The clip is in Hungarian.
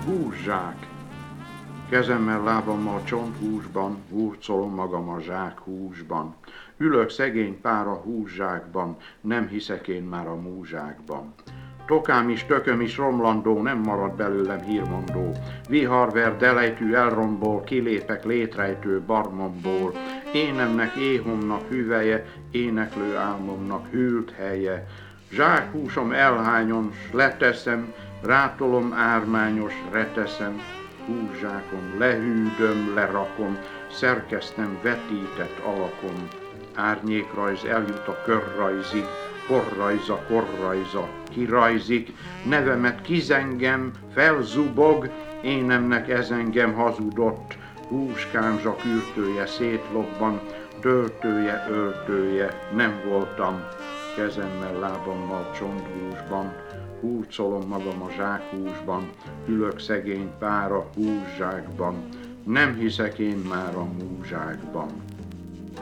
húszsák. Kezemmel, lábammal csonthúsban, hurcolom magam a zsákhúsban. Ülök szegény pára húszsákban, nem hiszek én már a múzsákban. Tokám is, tököm is romlandó, nem marad belőlem hírmondó. Viharver, delejtű elrombol, kilépek létrejtő barmomból. Énemnek, éhomnak hüvelye, éneklő álmomnak hűlt helye. Zsákhúsom elhányon, s leteszem, rátolom ármányos, reteszem. Húszsákon lehűdöm, lerakom, szerkesztem vetített alakon. Árnyékrajz eljut a körrajzig, korrajza kirajzik, nevemet kizengem, felzubog, énemnek ez engem hazudott, húskánzsa kürtője szétlobban, töltője, öltője nem voltam, kezemmel, lábammal csonthúsban, hurcolom magam a zsákhúsban, ülök szegény pára húszsákban, nem hiszek én már a múzsákban.